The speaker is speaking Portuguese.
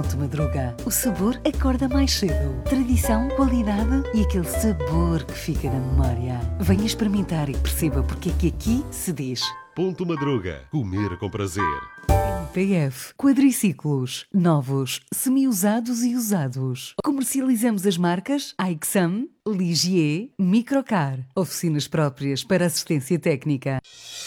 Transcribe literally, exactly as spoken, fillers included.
Ponto Madruga. O sabor acorda mais cedo. Tradição, qualidade e aquele sabor que fica na memória. Venha experimentar e perceba porque é que aqui se diz Ponto Madruga. Comer com prazer. P F Quadriciclos. Novos, semi-usados e usados. Comercializamos as marcas Aixam, Ligier, Microcar. Oficinas próprias para assistência técnica.